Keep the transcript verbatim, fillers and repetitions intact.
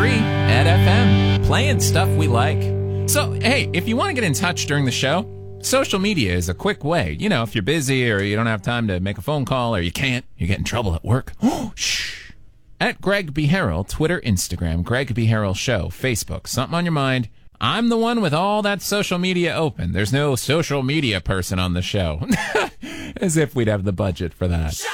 three at F M, playing stuff we like. So, hey, if you want to get in touch during the show, social media is a quick way. You know, if you're busy or you don't have time to make a phone call or you can't, you get in trouble at work. Oh, shh. At Greg B. Harrell, Twitter, Instagram, Greg B. Harrell Show, Facebook, something on your mind. I'm the one with all that social media open. There's no social media person on the show. As if we'd have the budget for that.